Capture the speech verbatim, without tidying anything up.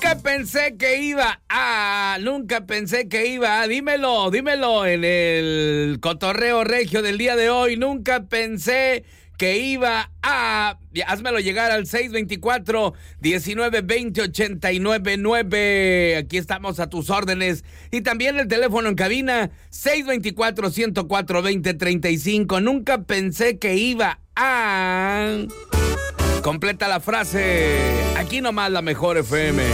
Nunca pensé que iba a, nunca pensé que iba a, dímelo, dímelo en el cotorreo regio del día de hoy. Nunca pensé que iba a, házmelo llegar al seis dos cuatro, diecinueve veinte, ochenta y nueve nueve. Aquí estamos a tus órdenes. Y también el teléfono en cabina, seis dos cuatro, ciento cuatro, veinte treinta y cinco. Nunca pensé que iba a... Completa la frase. Aquí nomás la mejor F M.